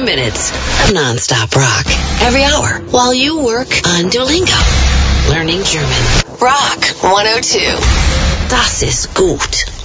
minutes of nonstop rock every hour while you work on Duolingo. Learning German. Rock 102. Das ist gut.